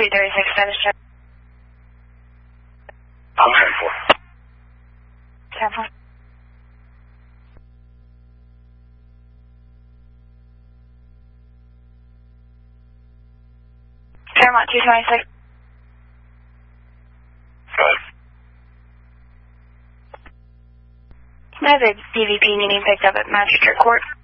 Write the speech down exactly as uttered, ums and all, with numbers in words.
three thirty-six, status check. I'm ten four. ten four. Paramount two twenty-six. Five. Another D V P needing picked up at Magistrate Court.